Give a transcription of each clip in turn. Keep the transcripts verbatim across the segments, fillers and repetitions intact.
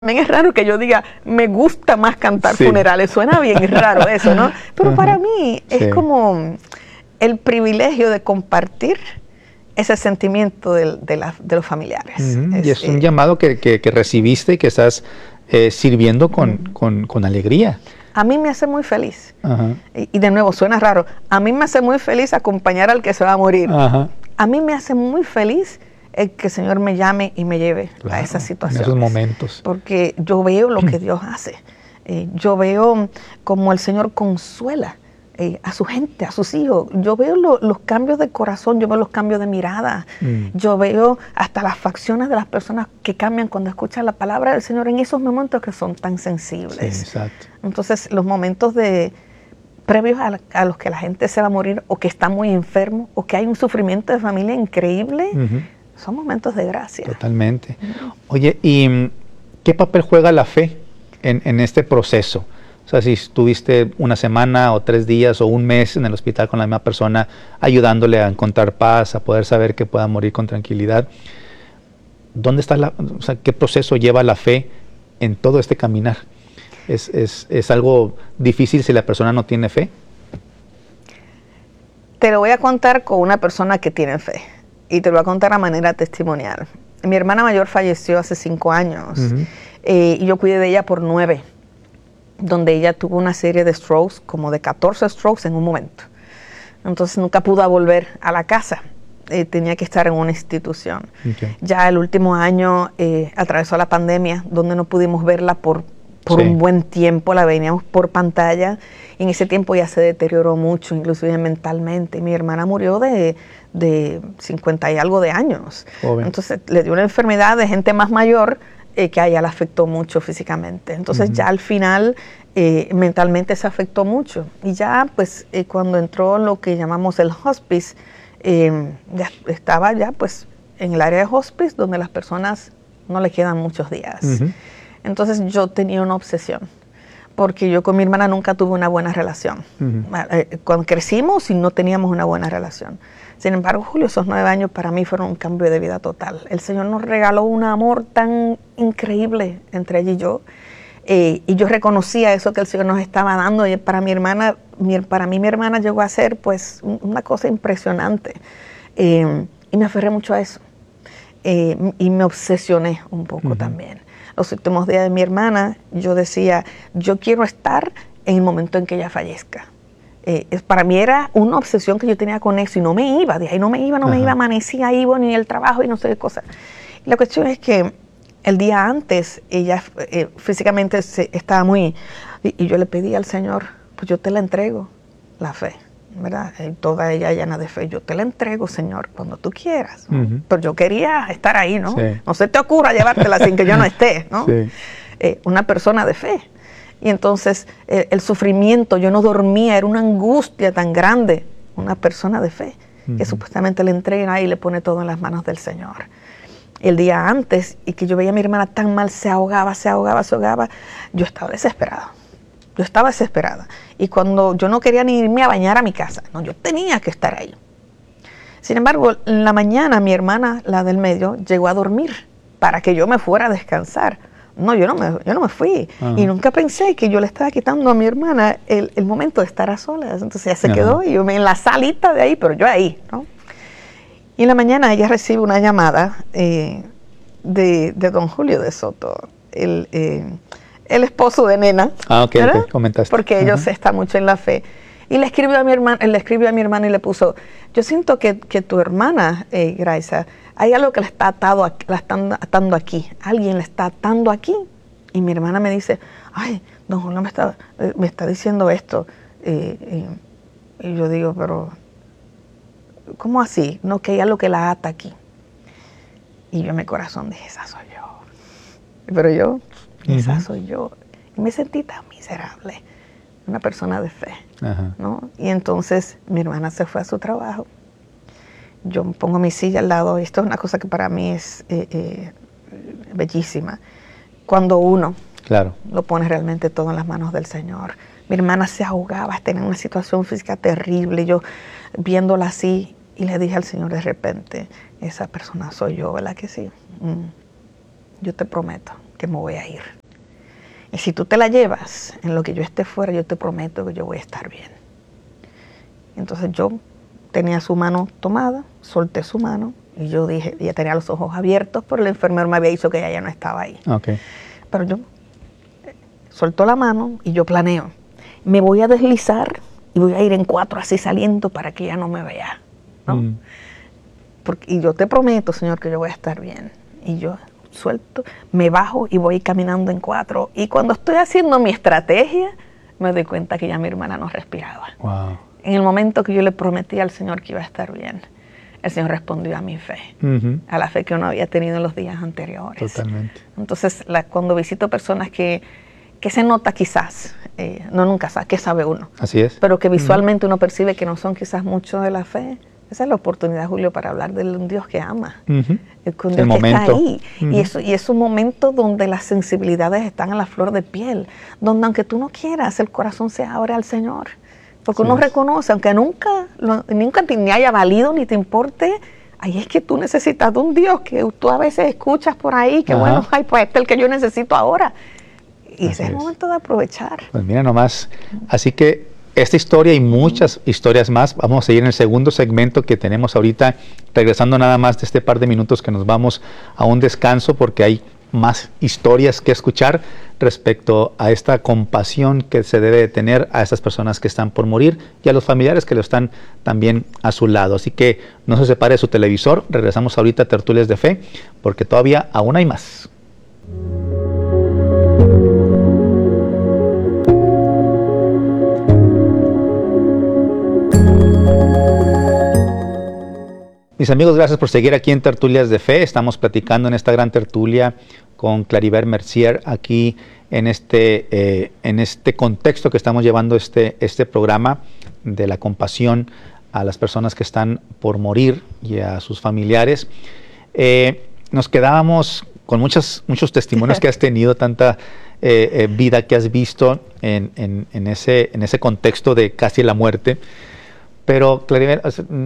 También es raro que yo diga, me gusta más cantar Sí. funerales, suena bien raro eso, ¿no? Pero para mí es Sí. como el privilegio de compartir ese sentimiento de, de, la, de los familiares. Uh-huh. Es, y es un eh, llamado que, que, que recibiste y que estás eh, sirviendo con, uh-huh. con, con alegría. A mí me hace muy feliz. Uh-huh. Y, y de nuevo, suena raro, a mí me hace muy feliz acompañar al que se va a morir. Uh-huh. A mí me hace muy feliz el que el Señor me llame y me lleve Claro, a esa situación. En esos momentos. Porque yo veo lo que Dios hace. Eh, yo veo como el Señor consuela eh, a su gente, a sus hijos. Yo veo lo, los cambios de corazón, yo veo los cambios de mirada. Mm. Yo veo hasta las facciones de las personas que cambian cuando escuchan la palabra del Señor en esos momentos que son tan sensibles. Sí, exacto. Entonces, los momentos de previos a, la, a los que la gente se va a morir o que está muy enfermo o que hay un sufrimiento de familia increíble, uh-huh. son momentos de gracia. Totalmente. Oye, ¿y qué papel juega la fe en, en este proceso? O sea, si estuviste una semana o tres días o un mes en el hospital con la misma persona, ayudándole a encontrar paz, a poder saber que pueda morir con tranquilidad, ¿dónde está la, o sea, qué proceso lleva la fe en todo este caminar? ¿Es, es, ¿Es algo difícil si la persona no tiene fe? Te lo voy a contar con una persona que tiene fe. Y te lo voy a contar a manera testimonial. Mi hermana mayor falleció hace cinco años uh-huh. eh, y yo cuidé de ella por nueve, donde ella tuvo una serie de strokes, como de catorce strokes en un momento. Entonces nunca pudo volver a la casa, eh, tenía que estar en una institución. Okay. Ya el último año eh, atravesó la pandemia, donde no pudimos verla por, por sí. un buen tiempo, la veíamos por pantalla. Y en ese tiempo ya se deterioró mucho, inclusive mentalmente. Mi hermana murió de... de cincuenta y algo de años. Joven. Entonces le dio una enfermedad de gente más mayor eh, que a ella la afectó mucho físicamente. Entonces uh-huh. ya al final eh, mentalmente se afectó mucho. Y ya pues eh, cuando entró lo que llamamos el hospice, eh, ya estaba ya pues en el área de hospice donde las personas no le quedan muchos días. Uh-huh. Entonces yo tenía una obsesión, porque yo con mi hermana nunca tuve una buena relación. Uh-huh. eh, cuando crecimos y no teníamos una buena relación. Sin embargo, Julio, esos nueve años para mí fueron un cambio de vida total. El Señor nos regaló un amor tan increíble entre ella y yo. Eh, y yo reconocía eso que el Señor nos estaba dando. Y para mi hermana, mi, para mí mi hermana llegó a ser pues una cosa impresionante. Eh, y me aferré mucho a eso. Eh, y me obsesioné un poco uh-huh. también. Los últimos días de mi hermana, yo decía, yo quiero estar en el momento en que ella fallezca. Eh, es, para mí era una obsesión que yo tenía con eso y no me iba, de ahí no me iba, no Ajá. me iba, amanecía ahí, bueno, y el trabajo y no sé qué cosa. Y la cuestión es que el día antes ella eh, físicamente se, estaba muy, y, y yo le pedí al Señor, pues yo te la entrego, la fe, ¿verdad? Y toda ella llena de fe, yo te la entrego, Señor, cuando tú quieras, ¿no? Uh-huh. Pero yo quería estar ahí, ¿no? Sí. No se te ocurra llevártela sin que yo no esté, ¿no? Sí. Eh, una persona de fe. Y entonces eh, el sufrimiento, yo no dormía, era una angustia tan grande. Una persona de fe uh-huh. que supuestamente le entrega y le pone todo en las manos del Señor. Y el día antes, y que yo veía a mi hermana tan mal, se ahogaba, se ahogaba, se ahogaba, yo estaba desesperada. Yo estaba desesperada. Y cuando yo no quería ni irme a bañar a mi casa, no, yo tenía que estar ahí. Sin embargo, en la mañana mi hermana, la del medio, llegó a dormir para que yo me fuera a descansar. No, yo no me, yo no me fui. Ajá. Y nunca pensé que yo le estaba quitando a mi hermana el, el momento de estar a solas. Entonces ella se Ajá. quedó y yo me, en la salita de ahí, pero yo ahí, ¿no? Y en la mañana ella recibe una llamada eh, de, de don Julio de Soto, el, eh, el esposo de Nena. Ah, ok, okay. Comentaste. Porque Ajá. ellos están mucho en la fe. Y le escribió a mi hermana, le escribió a mi hermana y le puso, yo siento que, que tu hermana, eh, Graisa, hay algo que le está atado, la están atando aquí. Alguien le está atando aquí. Y mi hermana me dice, ay, don Julio me está, me está diciendo esto. Eh, eh, y yo digo, pero, ¿cómo así? No, que hay algo que la ata aquí. Y yo en mi corazón dije, esa soy yo. Pero yo, esa uh-huh. soy yo. Y me sentí tan miserable. Una persona de fe, Ajá. ¿no? Y entonces mi hermana se fue a su trabajo. Yo me pongo mi silla al lado, y esto es una cosa que para mí es eh, eh, bellísima. Cuando uno claro. lo pone realmente todo en las manos del Señor. Mi hermana se ahogaba, tenía una situación física terrible. Yo viéndola así, y le dije al Señor de repente, esa persona soy yo, ¿verdad que sí? Mm. Yo te prometo que me voy a ir. Y si tú te la llevas, en lo que yo esté fuera, yo te prometo que yo voy a estar bien. Entonces yo tenía su mano tomada, solté su mano, y yo dije, ella tenía los ojos abiertos, pero el enfermero me había dicho que ella ya no estaba ahí. Okay. Pero yo eh, soltó la mano y yo planeo, me voy a deslizar y voy a ir en cuatro así saliendo para que ella no me vea, ¿no? Mm. Porque, y yo te prometo, Señor, que yo voy a estar bien. Y yo suelto, me bajo y voy caminando en cuatro. Y cuando estoy haciendo mi estrategia, me doy cuenta que ya mi hermana no respiraba. Wow. En el momento que yo le prometí al Señor que iba a estar bien, el Señor respondió a mi fe, uh-huh. a la fe que uno había tenido en los días anteriores. Totalmente. Entonces, la, cuando visito personas que, que se nota quizás, eh, no nunca sabe, que sabe uno. Así es. Pero que visualmente uh-huh. uno percibe que no son quizás mucho de la fe. Esa es la oportunidad, Julio, para hablar de un Dios que ama, uh-huh. un Dios el que momento. está ahí. Uh-huh. Y, eso, y es un momento donde las sensibilidades están a la flor de piel, donde aunque tú no quieras, el corazón se abre al Señor. Porque sí uno es. reconoce, aunque nunca, lo, nunca te, ni haya valido ni te importe, ahí es que tú necesitas de un Dios que tú a veces escuchas por ahí, que Ajá. bueno, ay, pues este es el que yo necesito ahora. Y Así ese es el momento de aprovechar. Pues mira nomás, así que esta historia y muchas historias más, vamos a seguir en el segundo segmento que tenemos ahorita, regresando nada más de este par de minutos que nos vamos a un descanso porque hay más historias que escuchar respecto a esta compasión que se debe de tener a estas personas que están por morir y a los familiares que lo están también a su lado. Así que no se separe de su televisor, regresamos ahorita a Tertulias de Fe porque todavía aún hay más. Mis amigos, gracias por seguir aquí en Tertulias de Fe. Estamos platicando en esta gran tertulia con Claribel Mercier aquí en este, eh, en este contexto que estamos llevando este, este programa de la compasión a las personas que están por morir y a sus familiares. Eh, nos quedábamos con muchos, muchos testimonios que has tenido, tanta eh, eh, vida que has visto en, en, en, ese, en ese contexto de casi la muerte. Pero Claribel,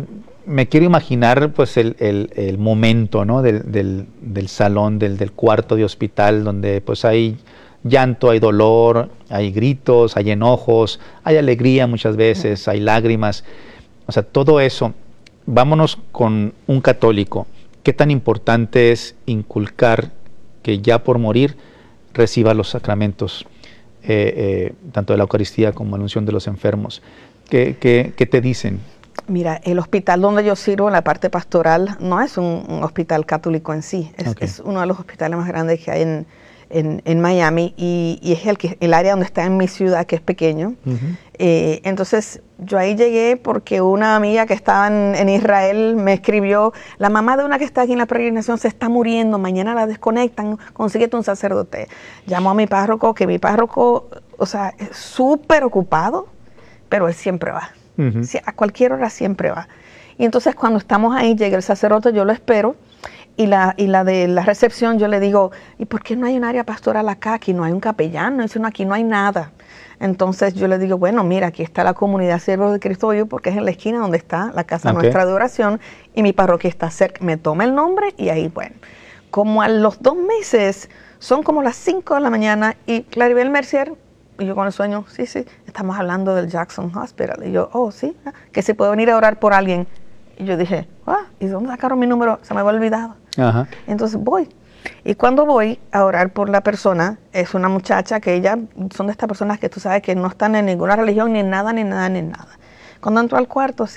me quiero imaginar pues el, el, el momento, ¿no? del, del, del salón, del, del cuarto de hospital, donde pues hay llanto, hay dolor, hay gritos, hay enojos, hay alegría muchas veces, hay lágrimas. O sea, todo eso. Vámonos con un católico. ¿Qué tan importante es inculcar que ya por morir reciba los sacramentos, eh, eh, tanto de la Eucaristía como la unción de los enfermos? ¿Qué, qué, qué te dicen? Mira, el hospital donde yo sirvo, en la parte pastoral, no es un, un hospital católico en sí, es, okay. es uno de los hospitales más grandes que hay en, en, en Miami y, y es el, que, el área donde está en mi ciudad, que es pequeño. Uh-huh. eh, entonces, yo ahí llegué porque una amiga que estaba en, en Israel me escribió, la mamá de una que está aquí en la peregrinación se está muriendo, mañana la desconectan, consíguete un sacerdote. Llamó a mi párroco, que mi párroco, o sea, es súper ocupado, pero él siempre va. Uh-huh. A cualquier hora siempre va. Y entonces cuando estamos ahí, llega el sacerdote, yo lo espero, y la, y la de la recepción yo le digo, ¿y por qué no hay un área pastoral acá? Aquí no hay un capellán, no, dice, no, aquí no hay nada. Entonces yo le digo, bueno, mira, aquí está la comunidad Siervos de Cristo Vivo, porque es en la esquina donde está la casa okay. nuestra de oración, y mi parroquia está cerca. Me toma el nombre y ahí, bueno, como a los dos meses, son como las cinco de la mañana, y Claribel Mercier, y yo con el sueño, sí, sí, estamos hablando del Jackson Hospital. Y yo, oh, sí, que se puede venir a orar por alguien. Y yo dije, ah, ¿y dónde sacaron mi número? Se me había olvidado. Ajá. Entonces voy. Y cuando voy a orar por la persona, es una muchacha que ella, son de estas personas que tú sabes que no están en ninguna religión, ni en nada, ni nada, ni nada. Cuando entro al cuarto,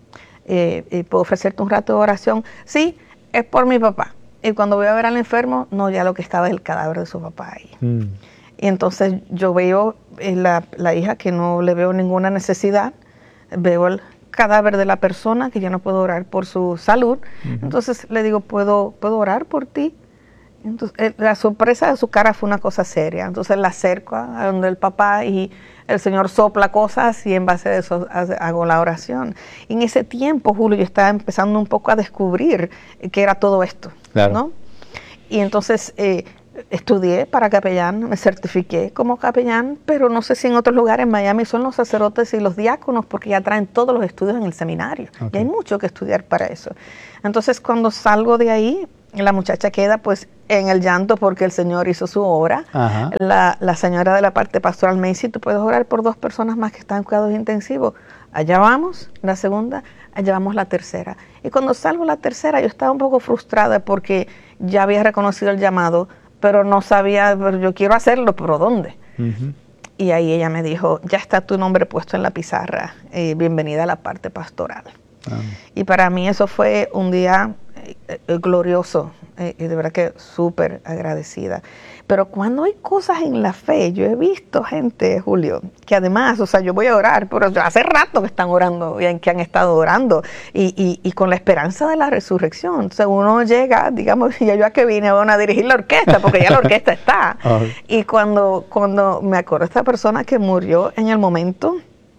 eh, eh, puedo ofrecerte un rato de oración. Sí, es por mi papá. Y cuando voy a ver al enfermo, no, ya lo que estaba es el cadáver de su papá ahí. Mm. Y entonces yo veo eh, la, la hija que no le veo ninguna necesidad, veo el cadáver de la persona que ya no puedo orar por su salud, uh-huh. entonces le digo, ¿puedo, ¿puedo orar por ti? Entonces eh, la sorpresa de su cara fue una cosa seria, entonces la acerco a, a donde el papá y el Señor sopla cosas y en base a eso hago la oración. Y en ese tiempo, Julio, yo estaba empezando un poco a descubrir qué era todo esto, claro. ¿no? Y entonces... Eh, estudié para capellán, me certifiqué como capellán, pero no sé si en otros lugares en Miami son los sacerdotes y los diáconos porque ya traen todos los estudios en el seminario. Okay. Y hay mucho que estudiar para eso. Entonces, cuando salgo de ahí, La muchacha queda pues en el llanto porque el Señor hizo su obra. La, la señora de la parte pastoral me dice, tú puedes orar por dos personas más que están en cuidados intensivos. Allá vamos, la segunda, allá vamos la tercera. Y cuando salgo la tercera, yo estaba un poco frustrada porque ya había reconocido el llamado, pero no sabía, pero yo quiero hacerlo, pero ¿dónde? Uh-huh. Y ahí ella me dijo, ya está tu nombre puesto en la pizarra, eh, bienvenida a la parte pastoral. Uh-huh. Y para mí eso fue un día eh, eh, glorioso, eh, y de verdad que súper agradecida. Pero cuando hay cosas en la fe, yo he visto gente, Julio, que además, o sea, yo voy a orar, pero hace rato que están orando, y que han estado orando, y, y, y con la esperanza de la resurrección. Entonces uno llega, digamos, ya yo a que vine van a dirigir la orquesta, porque ya la orquesta está. Uh-huh. Y cuando, cuando me acuerdo de esta persona que murió en el momento,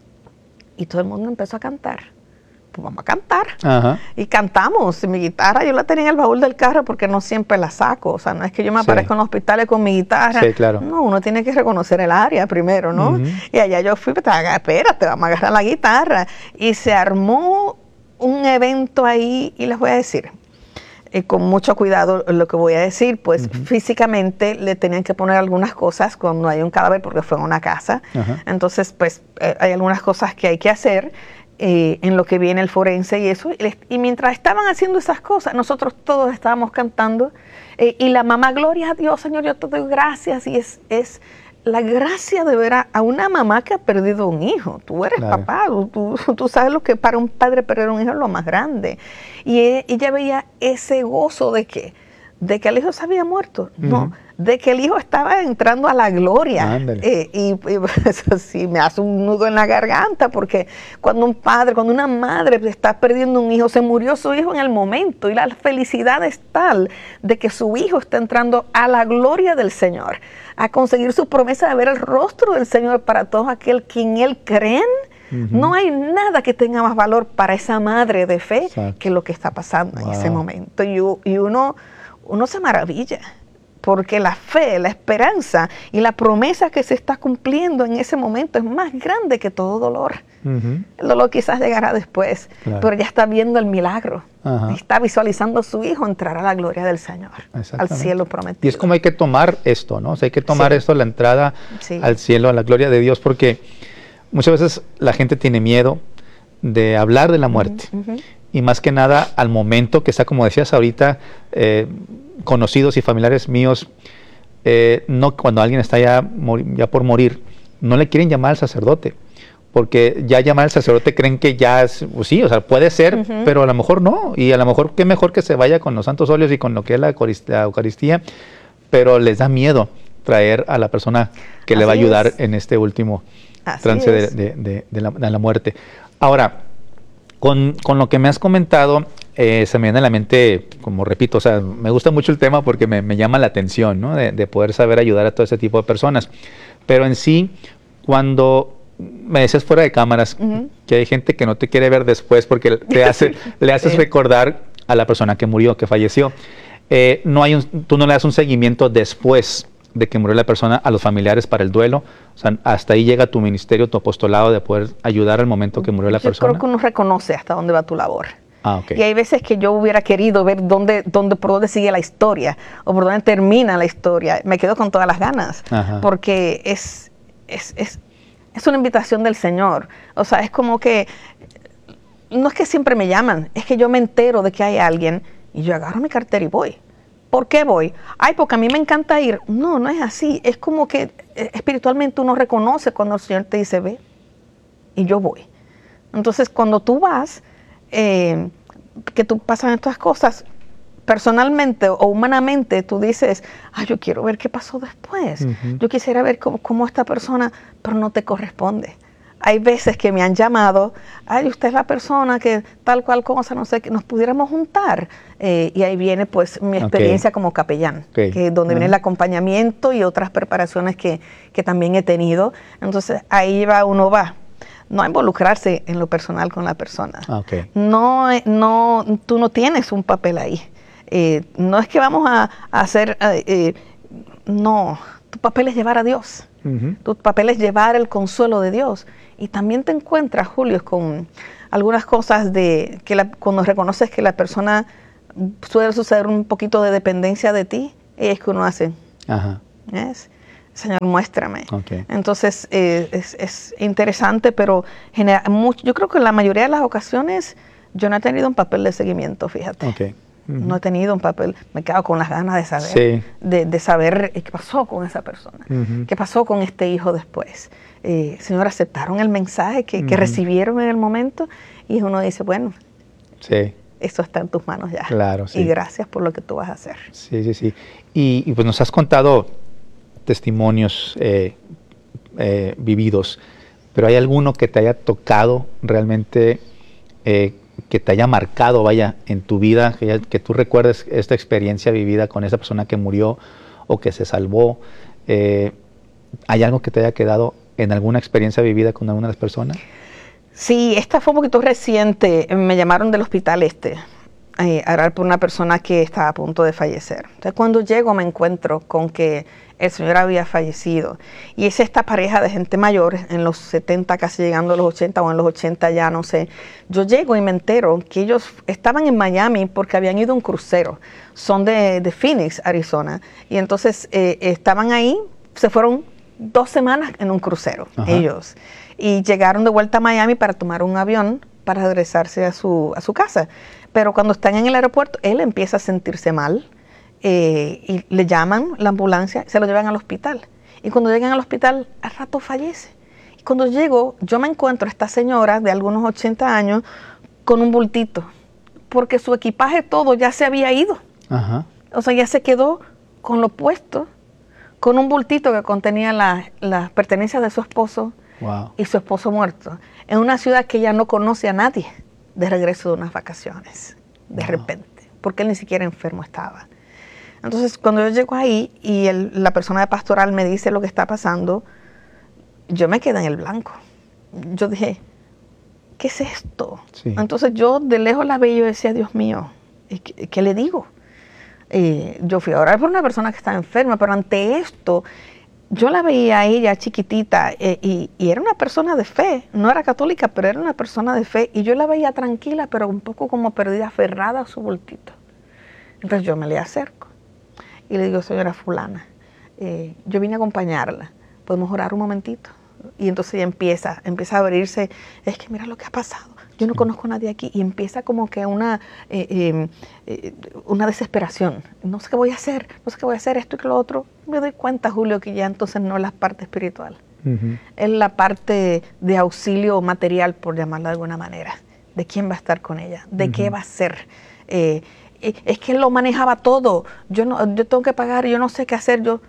y todo el mundo empezó a cantar. Pues vamos a cantar. Uh-huh. Y cantamos. Mi guitarra yo la tenía en el baúl del carro porque no siempre la saco. O sea, no es que yo me aparezca sí. en los hospitales con mi guitarra. Sí, claro. No, uno tiene que reconocer el área primero, ¿no? Uh-huh. Y allá yo fui, espérate, vamos a agarrar la guitarra. Y se armó un evento ahí, y les voy a decir, eh, con mucho cuidado lo que voy a decir, pues uh-huh. físicamente le tenían que poner algunas cosas cuando hay un cadáver porque fue en una casa. Uh-huh. Entonces, pues eh, hay algunas cosas que hay que hacer. Eh, en lo que viene el forense y eso, y, les, y mientras estaban haciendo esas cosas, nosotros todos estábamos cantando, eh, y la mamá, gloria a Dios, Señor, yo te doy gracias, y es, es la gracia de ver a, a una mamá que ha perdido un hijo. Tú eres claro. papá, tú, tú sabes lo que para un padre perder un hijo es lo más grande, y e, ella veía ese gozo de que, de que el hijo se había muerto, uh-huh. no, de que el hijo estaba entrando a la gloria. Eh, y, y eso sí me hace un nudo en la garganta, porque cuando un padre, cuando una madre está perdiendo un hijo, se murió su hijo en el momento, y la felicidad es tal de que su hijo está entrando a la gloria del Señor, a conseguir su promesa de ver el rostro del Señor para todos aquel que en Él creen. Uh-huh. No hay nada que tenga más valor para esa madre de fe Exacto. que lo que está pasando wow. en ese momento. Y, y uno, uno se maravilla, porque la fe, la esperanza y la promesa que se está cumpliendo en ese momento es más grande que todo dolor. Uh-huh. El dolor quizás llegará después, claro. pero ya está viendo el milagro. Uh-huh. Está visualizando a su hijo entrar a la gloria del Señor, al cielo prometido. Y es como hay que tomar esto, ¿no? O sea, hay que tomar sí. esto, la entrada sí. al cielo, a la gloria de Dios, porque muchas veces la gente tiene miedo de hablar de la muerte. Uh-huh. Y más que nada al momento que está, como decías ahorita, eh, conocidos y familiares míos, eh, no cuando alguien está ya, ya por morir, no le quieren llamar al sacerdote, porque ya llamar al sacerdote creen que ya es, pues sí, o sea, puede ser, uh-huh. pero a lo mejor no, y a lo mejor qué mejor que se vaya con los santos óleos y con lo que es la Eucaristía, pero les da miedo traer a la persona que Así le va a ayudar es. en este último Así trance de, de, de, de, la, de la muerte. Ahora, Con, con lo que me has comentado, eh, se me viene a la mente, como repito, o sea, me gusta mucho el tema porque me, me llama la atención, ¿no? De, de poder saber ayudar a todo ese tipo de personas. Pero en sí, cuando me decías fuera de cámaras, uh-huh. que hay gente que no te quiere ver después porque te hace, le haces sí. recordar a la persona que murió, que falleció. Eh, no hay un, tú no le das un seguimiento después de que murió la persona a los familiares para el duelo. O sea, hasta ahí llega tu ministerio, tu apostolado de poder ayudar al momento que murió la Yo persona. Yo creo que uno reconoce hasta dónde va tu labor. Ah, okay. Y hay veces que yo hubiera querido ver dónde, dónde, por dónde sigue la historia o por dónde termina la historia. Me quedo con todas las ganas. Ajá. Porque es, es, es, es una invitación del Señor. O sea, es como que, no es que siempre me llaman, es que yo me entero de que hay alguien y yo agarro mi cartera y voy. ¿Por qué voy? Ay, porque a mí me encanta ir. No, no es así. Es como que eh, espiritualmente uno reconoce cuando el Señor te dice, ve, y yo voy. Entonces, cuando tú vas, eh, que tú pasas estas cosas, personalmente o humanamente, tú dices, ay, yo quiero ver qué pasó después. Uh-huh. Yo quisiera ver cómo, cómo esta persona, pero no te corresponde. Hay veces que me han llamado, ay, usted es la persona que tal cual cosa, no sé, que nos pudiéramos juntar. Eh, y ahí viene pues mi experiencia okay. como capellán, okay. que donde uh-huh. viene el acompañamiento y otras preparaciones que, que también he tenido. Entonces ahí va, uno va, no a involucrarse en lo personal con la persona. Okay. No, no, tú no tienes un papel ahí. Eh, no es que vamos a, a hacer, eh, eh, no, tu papel es llevar a Dios. Uh-huh. Tu papel es llevar el consuelo de Dios. Y también te encuentras, Julio, con algunas cosas de que la, cuando reconoces que la persona suele suceder un poquito de dependencia de ti, y es que uno hace, Ajá. ¿ves? Señor, muéstrame. Okay. Entonces, eh, es, es interesante, pero genera mucho, yo creo que en la mayoría de las ocasiones yo no he tenido un papel de seguimiento, fíjate. Okay. Uh-huh. No he tenido un papel, me quedo con las ganas de saber, sí. de, de saber qué pasó con esa persona, uh-huh. qué pasó con este hijo después. Eh, señor, aceptaron el mensaje que, uh-huh. que recibieron en el momento, y uno dice, bueno, sí. eso está en tus manos ya. Claro, sí. Y gracias por lo que tú vas a hacer. Sí, sí, sí. Y, y pues nos has contado testimonios eh, eh, vividos, pero ¿hay alguno que te haya tocado realmente, eh, que te haya marcado, vaya, en tu vida, que, ya, que tú recuerdes esta experiencia vivida con esa persona que murió o que se salvó? Eh, ¿Hay algo que te haya quedado en alguna experiencia vivida con alguna de las personas? Sí, esta fue un poquito reciente. Me llamaron del hospital este eh, a orar por una persona que estaba a punto de fallecer. Entonces, cuando llego me encuentro con que el señor había fallecido. Y es esta pareja de gente mayor, en los setenta, casi llegando a los ochenta, o en los ochenta ya, no sé. Yo llego y me entero que ellos estaban en Miami porque habían ido a un crucero. Son de, de Phoenix, Arizona. Y entonces eh, estaban ahí, se fueron dos semanas en un crucero, Ajá. ellos. Y llegaron de vuelta a Miami para tomar un avión para regresarse a su, a su casa. Pero cuando están en el aeropuerto, él empieza a sentirse mal. Eh, y le llaman la ambulancia, se lo llevan al hospital. Y cuando llegan al hospital, al rato fallece. Y cuando llego, yo me encuentro a esta señora de algunos ochenta años con un bultito, porque su equipaje todo ya se había ido. Ajá. O sea, ya se quedó con lo puesto, con un bultito que contenía las la pertenencias de su esposo, wow. y su esposo muerto, en una ciudad que ella no conoce a nadie, de regreso de unas vacaciones, de wow. repente, porque él ni siquiera enfermo estaba. Entonces, cuando yo llego ahí y el, la persona de pastoral me dice lo que está pasando, yo me quedé en el blanco. Yo dije, ¿qué es esto? Sí. Entonces, yo de lejos la veía y yo decía, Dios mío, ¿qué, qué le digo? Eh, yo fui a orar por una persona que estaba enferma, pero ante esto, yo la veía a ella chiquitita eh, y, y era una persona de fe. No era católica, pero era una persona de fe. Y yo la veía tranquila, pero un poco como perdida, aferrada a su bultito. Entonces, yo me le acerco. Y le digo, señora fulana, eh, yo vine a acompañarla, ¿podemos orar un momentito? Y entonces ella empieza, empieza a abrirse, es que mira lo que ha pasado, yo no sí. conozco a nadie aquí, y empieza como que una, eh, eh, eh, una desesperación, no sé qué voy a hacer, no sé qué voy a hacer, esto y que lo otro. Me doy cuenta, Julio, que ya entonces no es la parte espiritual, uh-huh. es la parte de auxilio material, por llamarla de alguna manera, de quién va a estar con ella, de uh-huh. qué va a ser. Eh, es que él lo manejaba todo, yo no, yo tengo que pagar, yo no sé qué hacer, yo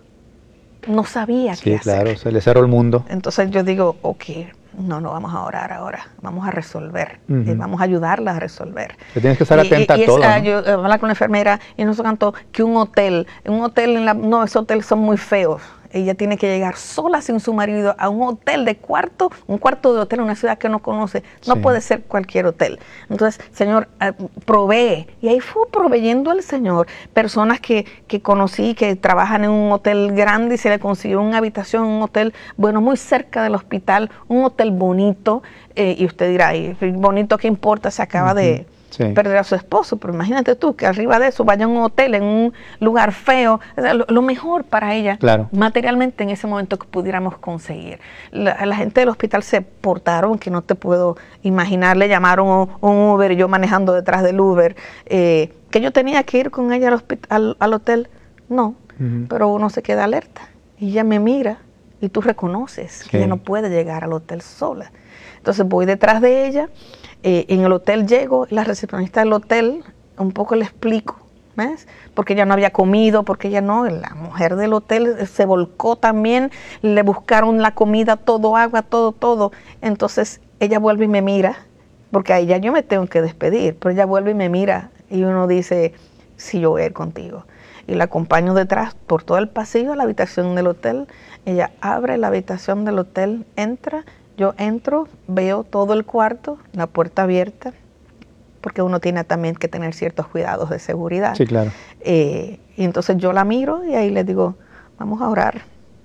no sabía sí, qué claro, hacer. se le cerró el mundo. Entonces yo digo, ok, no, no vamos a orar ahora, vamos a resolver, uh-huh. eh, vamos a ayudarla a resolver. Te tienes que estar atenta y, y a todo, es, ¿no? Yo hablaba con la enfermera y nos contó que un hotel, un hotel, en la, no, esos hoteles son muy feos. Ella tiene que llegar sola sin su marido a un hotel de cuarto, un cuarto de hotel en una ciudad que no conoce. No sí. puede ser cualquier hotel. Entonces, Señor, eh, provee. Y ahí fue proveyendo al Señor personas que, que conocí, que trabajan en un hotel grande y se le consiguió una habitación en un hotel, bueno, muy cerca del hospital, un hotel bonito. Eh, y usted dirá, ¿y bonito qué importa? Se acaba uh-huh. de... Sí. perder a su esposo, pero imagínate tú que arriba de eso vaya a un hotel en un lugar feo, o sea, lo, lo mejor para ella, claro. materialmente en ese momento que pudiéramos conseguir. La, la gente del hospital se portaron, que no te puedo imaginar, le llamaron un, un Uber y yo manejando detrás del Uber, eh, que yo tenía que ir con ella al, hospital, al, al hotel, no, uh-huh. pero uno se queda alerta y ella me mira y tú reconoces sí. que ella no puede llegar al hotel sola. Entonces voy detrás de ella. Eh, en el hotel llego, la recepcionista del hotel, un poco le explico, ¿ves? Porque ella no había comido, porque ella no, la mujer del hotel se volcó también, le buscaron la comida, todo, agua, todo, todo. Entonces ella vuelve y me mira, porque a ella yo me tengo que despedir, pero ella vuelve y me mira y uno dice, sí, yo voy a ir contigo. Y la acompaño detrás por todo el pasillo a la habitación del hotel. Ella abre la habitación del hotel, entra. Yo entro, veo todo el cuarto, la puerta abierta, porque uno tiene también que tener ciertos cuidados de seguridad. Sí, claro. Eh, y entonces yo la miro y ahí le digo, vamos a orar.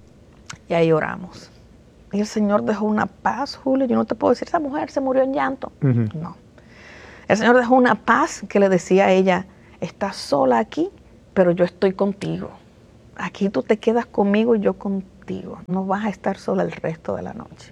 Y ahí oramos. Y el Señor dejó una paz, Julio. Yo no te puedo decir, esa mujer se murió en llanto. Uh-huh. No. El Señor dejó una paz que le decía a ella, estás sola aquí, pero yo estoy contigo. Aquí tú te quedas conmigo y yo contigo. No vas a estar sola el resto de la noche.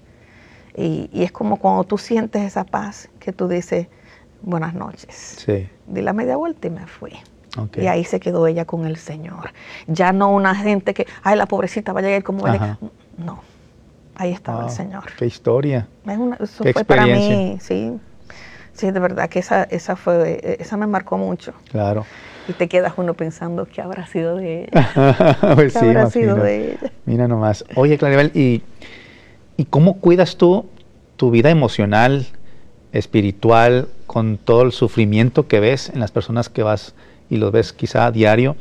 Y, y es como cuando tú sientes esa paz que tú dices, buenas noches. Sí. Di la media vuelta y me fui. Okay. Y ahí se quedó ella con el Señor. Ya no una gente que, ay, la pobrecita va a llegar como... No, ahí estaba wow, el Señor. Qué historia. Es una, eso qué fue para mí, sí. Sí, de verdad que esa, esa fue, esa me marcó mucho. Claro. Y te quedas uno pensando qué habrá sido de ella. Pues ¿Qué sí, habrá imagino. sido de ella? Mira nomás. Oye, Claribel, ¿y, ¿y cómo cuidas tú tu vida emocional, espiritual, con todo el sufrimiento que ves en las personas que vas y los ves quizá a diario?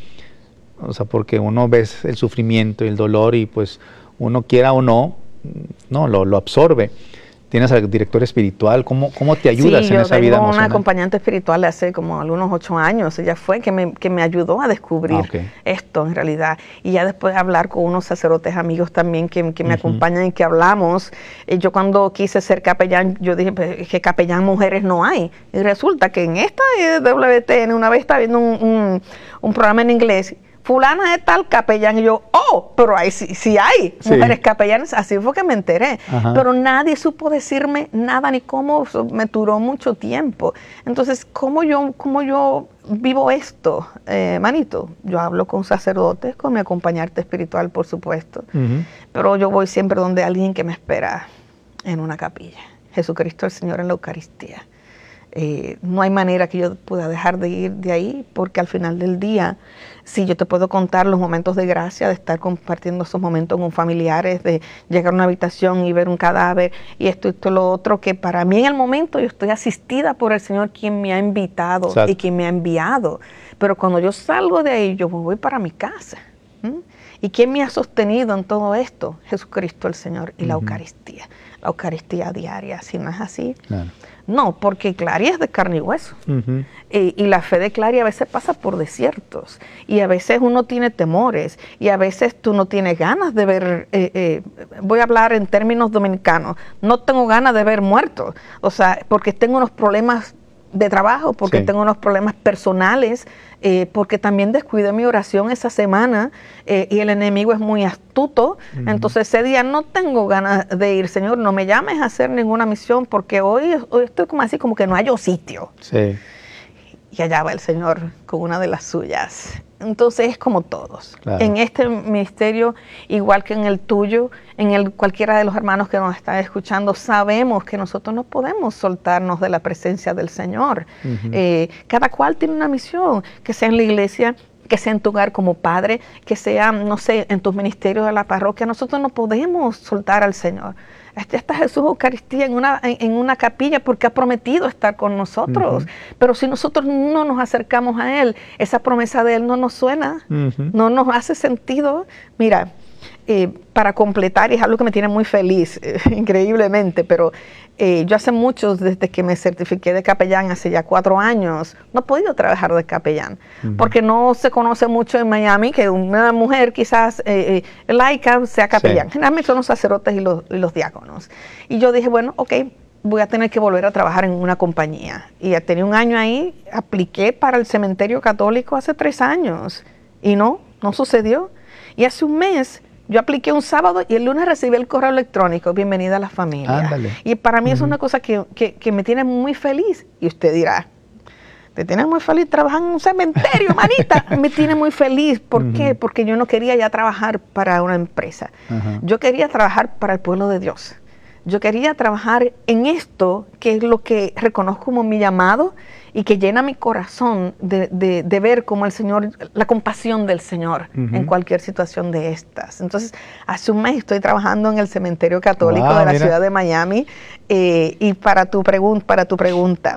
O sea, porque uno ves el sufrimiento y el dolor y pues uno quiera o no, no, lo, lo absorbe. Tienes al director espiritual, ¿cómo, cómo te ayudas sí, en esa vida emocional? yo tengo una acompañante espiritual hace como algunos ocho años, ella fue que me, que me ayudó a descubrir ah, okay. esto en realidad, y ya después de hablar con unos sacerdotes amigos también que, que me uh-huh. acompañan y que hablamos, eh, yo cuando quise ser capellán, yo dije pues, que capellán mujeres no hay, y resulta que en esta W T N una vez estaba viendo un, un, un programa en inglés, fulana de tal capellán, y yo, oh, pero ahí sí, sí hay sí. mujeres capellanas, así fue que me enteré, ajá. pero nadie supo decirme nada ni cómo, me duró mucho tiempo. Entonces, ¿cómo yo, cómo yo vivo esto, eh, manito? Yo hablo con sacerdotes, con mi acompañante espiritual, por supuesto, uh-huh. pero yo voy siempre donde alguien que me espera en una capilla, Jesucristo el Señor en la Eucaristía. Eh, no hay manera que yo pueda dejar de ir de ahí, porque al final del día, sí, yo te puedo contar los momentos de gracia, de estar compartiendo esos momentos con familiares, de llegar a una habitación y ver un cadáver, y esto, esto, lo otro, que para mí en el momento yo estoy asistida por el Señor, quien me ha invitado Exacto. y quien me ha enviado. Pero cuando yo salgo de ahí, yo voy para mi casa. ¿Mm? ¿Y quién me ha sostenido en todo esto? Jesucristo el Señor y uh-huh. la Eucaristía. La Eucaristía diaria, si no es así... Claro. No, porque Clary es de carne y hueso. Uh-huh. y, y la fe de Clary a veces pasa por desiertos. Y a veces uno tiene temores. Y a veces tú no tienes ganas de ver, eh, eh, voy a hablar en términos dominicanos, no tengo ganas de ver muertos. O sea, porque tengo unos problemas de trabajo, porque sí. tengo unos problemas personales, eh, porque también descuidé mi oración esa semana eh, y el enemigo es muy astuto. Uh-huh. Entonces ese día no tengo ganas de ir, Señor, no me llames a hacer ninguna misión, porque hoy, hoy estoy como así, como que no hallo sitio. Sí. Y allá va el Señor con una de las suyas. Entonces es como todos. Claro. En este ministerio, igual que en el tuyo, en el cualquiera de los hermanos que nos están escuchando, sabemos que nosotros no podemos soltarnos de la presencia del Señor. Uh-huh. Eh, cada cual tiene una misión, que sea en la iglesia, que sea en tu hogar como padre, que sea, no sé, en tus ministerios de la parroquia. Nosotros no podemos soltar al Señor. Este está Jesús Eucaristía en una, en, en una capilla porque ha prometido estar con nosotros. Uh-huh. Pero si nosotros no nos acercamos a Él, esa promesa de Él no nos suena, uh-huh. no nos hace sentido. Mira, eh, para completar, y es algo que me tiene muy feliz, eh, increíblemente, pero eh, yo hace mucho, desde que me certifiqué de capellán, hace ya cuatro años, no he podido trabajar de capellán, uh-huh. porque no se conoce mucho en Miami que una mujer quizás eh, eh, laica sea capellán. Sí. Generalmente son los sacerdotes y los, y los diáconos. Y yo dije, bueno, ok, voy a tener que volver a trabajar en una compañía. Y ya tenía un año ahí, apliqué para el cementerio católico hace tres años, y no, no sucedió. Y hace un mes, yo apliqué un sábado y el lunes recibí el correo electrónico, bienvenida a la familia. Ándale. Y para mí uh-huh. es una cosa que, que, que me tiene muy feliz. Y usted dirá, te tienes muy feliz trabajando en un cementerio, manita. Me tiene muy feliz. ¿Por uh-huh. qué? Porque yo no quería ya trabajar para una empresa. Uh-huh. Yo quería trabajar para el pueblo de Dios. Yo quería trabajar en esto, que es lo que reconozco como mi llamado y que llena mi corazón de, de, de ver como el Señor, la compasión del Señor uh-huh. en cualquier situación de estas. Entonces, hace un mes estoy trabajando en el cementerio católico wow, de la mira. ciudad de Miami eh, y para tu, pregun- para tu pregunta,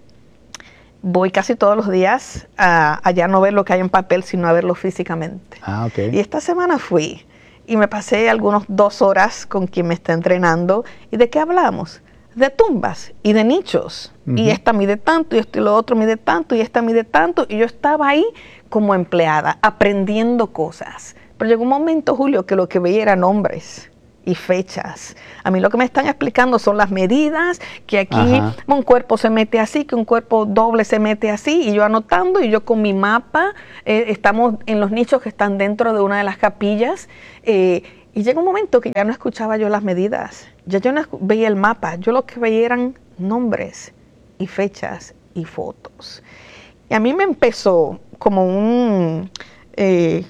voy casi todos los días a, a ya no ver lo que hay en papel, sino a verlo físicamente. Ah, okay. Y esta semana fui y me pasé algunos dos horas con quien me está entrenando. ¿Y de qué hablamos? De tumbas y de nichos. Uh-huh. Y esta mide tanto, y esto y lo otro mide tanto, y esta mide tanto. Y yo estaba ahí como empleada, aprendiendo cosas. Pero llegó un momento, Julio, que lo que veía eran hombres y fechas. A mí lo que me están explicando son las medidas, que aquí Ajá. un cuerpo se mete así, que un cuerpo doble se mete así, y yo anotando, y yo con mi mapa, eh, estamos en los nichos que están dentro de una de las capillas, eh, y llega un momento que ya no escuchaba yo las medidas, ya yo no veía el mapa, yo lo que veía eran nombres y fechas y fotos. Y a mí me empezó como un... Eh,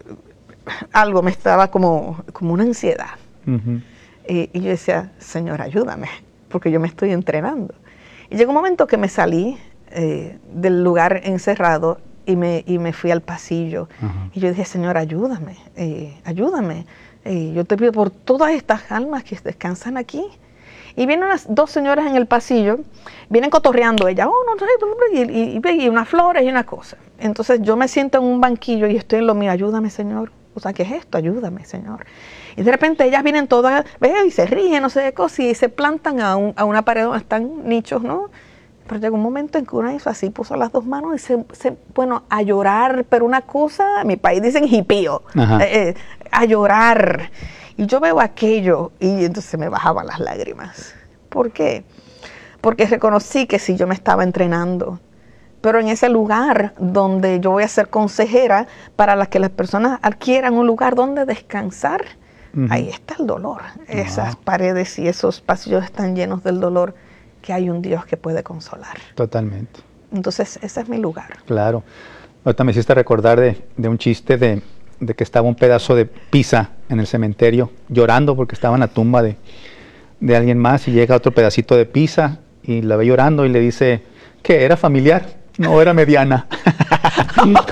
algo me estaba como, como una ansiedad. Uh-huh. Eh, y yo decía, Señor, ayúdame, porque yo me estoy entrenando. Y llegó un momento que me salí eh, del lugar encerrado y me, y me fui al pasillo. Uh-huh. Y yo dije, Señor, ayúdame, eh, ayúdame. Eh, yo te pido por todas estas almas que descansan aquí. Y vienen unas dos señoras en el pasillo, vienen cotorreando ella, oh, no, y, y, y, y unas flores y una cosa. Entonces yo me siento en un banquillo y estoy en lo mío, ayúdame, Señor. O sea, ¿qué es esto? Ayúdame, Señor. Y de repente ellas vienen todas, ¿ves? Y se ríen, no sé qué cosa, y se plantan a, un, a una pared donde están nichos, ¿no? Pero llegó un momento en que una hizo así, puso las dos manos y se, se bueno, a llorar, pero una cosa, en mi país dicen hipío, eh, eh, a llorar. Y yo veo aquello y entonces me bajaban las lágrimas. ¿Por qué? Porque reconocí que sí, yo me estaba entrenando, pero en ese lugar donde yo voy a ser consejera para las que las personas adquieran un lugar donde descansar, uh-huh. ahí está el dolor. Uh-huh. Esas paredes y esos pasillos están llenos del dolor, que hay un Dios que puede consolar. Totalmente. Entonces, ese es mi lugar. Claro. Ahorita me hiciste recordar de, de un chiste de, de que estaba un pedazo de pizza en el cementerio llorando porque estaba en la tumba de, de alguien más, y llega otro pedacito de pizza y la ve llorando y le dice, ¿qué? ¿Era familiar? No, era mediana. Oh my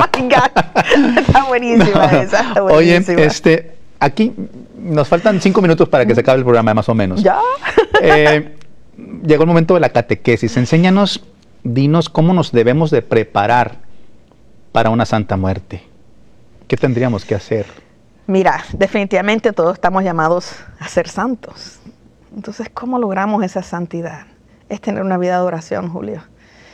God. Está buenísima no, esa. Está buenísima. Oye, este, aquí nos faltan cinco minutos para que se acabe el programa, más o menos. ¿Ya? Eh, llegó el momento de la catequesis. Enséñanos, dinos cómo nos debemos de preparar para una santa muerte. ¿Qué tendríamos que hacer? Mira, definitivamente todos estamos llamados a ser santos. Entonces, ¿cómo logramos esa santidad? Es tener una vida de oración, Julio.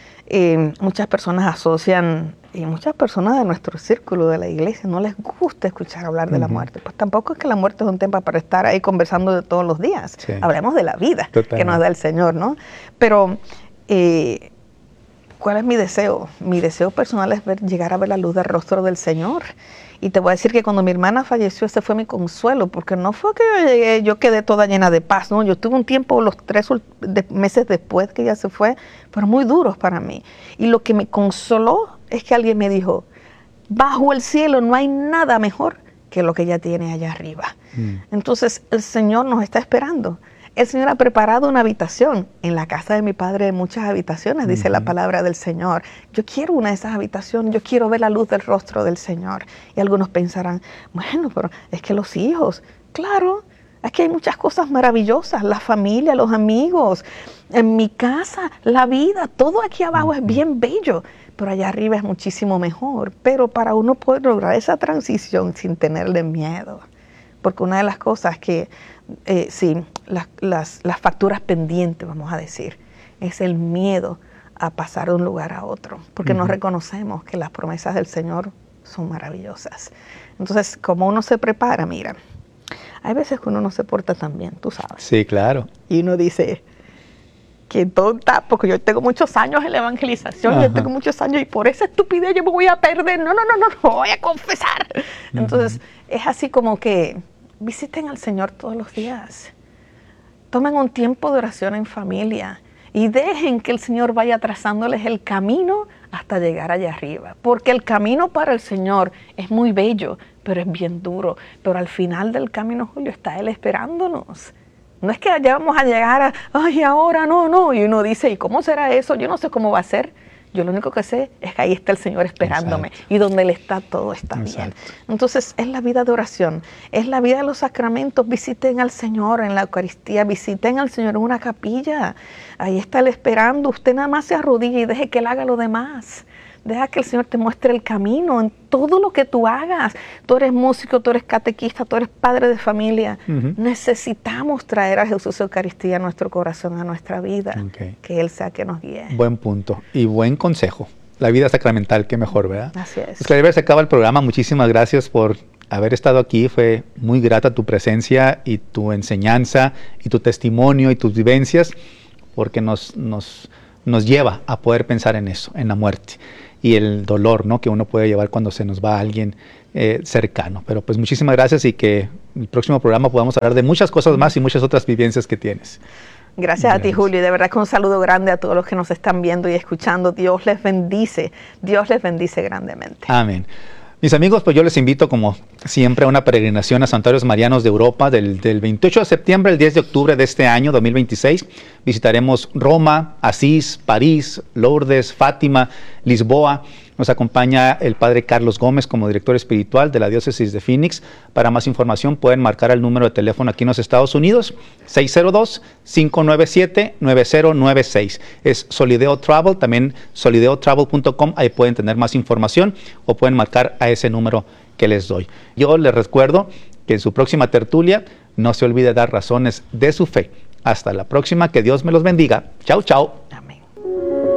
Eh, muchas personas asocian, y muchas personas de nuestro círculo de la iglesia no les gusta escuchar hablar de uh-huh. la muerte. Pues tampoco es que la muerte es un tema para estar ahí conversando de todos los días. Sí. Hablemos de la vida Totalmente. Que nos da el Señor, ¿no? Pero, eh, ¿cuál es mi deseo? Mi deseo personal es ver, llegar a ver la luz del rostro del Señor. Y te voy a decir que cuando mi hermana falleció, ese fue mi consuelo, porque no fue que yo llegué, yo quedé toda llena de paz, ¿no? Yo tuve un tiempo, los tres de, meses después que ella se fue, fueron muy duros para mí. Y lo que me consoló es que alguien me dijo, bajo el cielo no hay nada mejor que lo que ella tiene allá arriba. Mm. Entonces, el Señor nos está esperando. El Señor ha preparado una habitación. En la casa de mi padre hay muchas habitaciones, dice uh-huh. la palabra del Señor. Yo quiero una de esas habitaciones, yo quiero ver la luz del rostro del Señor. Y algunos pensarán, bueno, pero es que los hijos, claro, es que hay muchas cosas maravillosas, la familia, los amigos, en mi casa, la vida, todo aquí abajo uh-huh. es bien bello, pero allá arriba es muchísimo mejor. Pero para uno poder lograr esa transición sin tenerle miedo, porque una de las cosas que, eh, sí, las, las, las facturas pendientes, vamos a decir, es el miedo a pasar de un lugar a otro, porque uh-huh. no reconocemos que las promesas del Señor son maravillosas. Entonces, como uno se prepara, mira, hay veces que uno no se porta tan bien, tú sabes. Sí, claro. Y uno dice, qué tonta, porque yo tengo muchos años en la evangelización, uh-huh. yo tengo muchos años y por esa estupidez yo me voy a perder. No, no, no, no, no voy a confesar. Uh-huh. Entonces, es así como que visiten al Señor todos los días. Tomen un tiempo de oración en familia y dejen que el Señor vaya trazándoles el camino hasta llegar allá arriba. Porque el camino para el Señor es muy bello, pero es bien duro. Pero al final del camino, Julio, está Él esperándonos. No es que ya vamos a llegar a, ay, ahora no, no. Y uno dice, ¿y cómo será eso? Yo no sé cómo va a ser. Yo lo único que sé es que ahí está el Señor esperándome. Exacto. Y donde Él está, todo está Exacto. bien. Entonces, es la vida de oración. Es la vida de los sacramentos. Visiten al Señor en la Eucaristía. Visiten al Señor en una capilla. Ahí está Él esperando. Usted nada más se arrodilla y deje que Él haga lo demás. Deja que el Señor te muestre el camino en todo lo que tú hagas. Tú eres músico, tú eres catequista, tú eres padre de familia. Uh-huh. Necesitamos traer a Jesús Eucaristía a nuestro corazón, a nuestra vida. Okay. Que Él sea que nos guíe. Buen punto y buen consejo. La vida sacramental, qué mejor, ¿verdad? Así es. Pues Claribel, se acaba el programa. Muchísimas gracias por haber estado aquí. Fue muy grata tu presencia y tu enseñanza y tu testimonio y tus vivencias, porque nos, nos, nos lleva a poder pensar en eso, en la muerte y el dolor, ¿no?, que uno puede llevar cuando se nos va alguien eh, cercano. Pero pues muchísimas gracias, y que en el próximo programa podamos hablar de muchas cosas más y muchas otras vivencias que tienes. Gracias, Gracias a ti, Julio, y de verdad que un saludo grande a todos los que nos están viendo y escuchando. Dios les bendice, Dios les bendice grandemente. Amén. Mis amigos, pues yo les invito, como siempre, a una peregrinación a Santuarios Marianos de Europa del, del veintiocho de septiembre al diez de octubre de este año, dos mil veintiséis. Visitaremos Roma, Asís, París, Lourdes, Fátima, Lisboa. Nos acompaña el Padre Carlos Gómez como director espiritual de la Diócesis de Phoenix. Para más información pueden marcar el número de teléfono aquí en los Estados Unidos, seis cero dos, cinco nueve siete, nueve cero nueve seis. Es Solideo Travel, también solideo travel punto com, ahí pueden tener más información o pueden marcar a ese número que les doy. Yo les recuerdo que en su próxima tertulia no se olvide dar razones de su fe. Hasta la próxima, que Dios me los bendiga. Chao, chao.